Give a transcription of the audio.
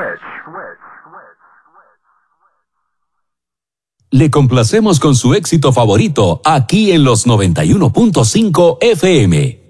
Le complacemos con su éxito favorito aquí en los 91.5 FM.